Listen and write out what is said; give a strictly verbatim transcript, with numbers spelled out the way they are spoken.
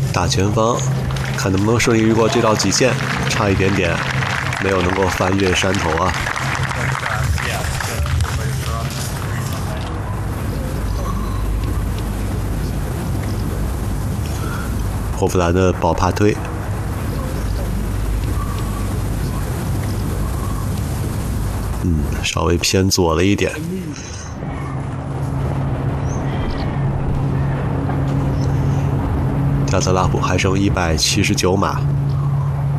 大前方，看能不能顺利越过这道极限，差一点点，没有能够翻越山头啊。霍夫兰的宝帕推，嗯，稍微偏左了一点。加特拉普还剩一百七十九码。